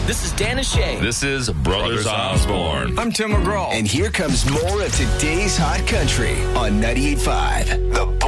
This is Dan O'Shea. This is Brothers Osborne. I'm Tim McGraw. And here comes more of today's Hot Country on 98.5 The